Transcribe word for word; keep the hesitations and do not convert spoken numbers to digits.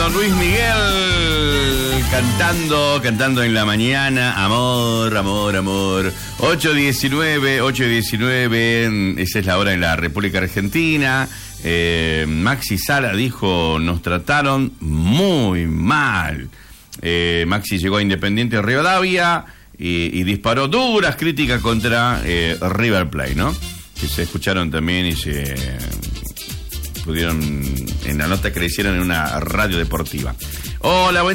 con Luis Miguel cantando, cantando en la mañana. Amor, amor, amor. ocho diecinueve, ocho diecinueve. Esa es la hora en la República Argentina. Eh, Maxi Sala dijo: nos trataron muy mal. Eh, Maxi llegó a Independiente Rivadavia y, y disparó duras críticas contra eh, River Plate, ¿no? Que se escucharon también y se pudieron en la nota que le hicieron en una radio deportiva. Hola, buen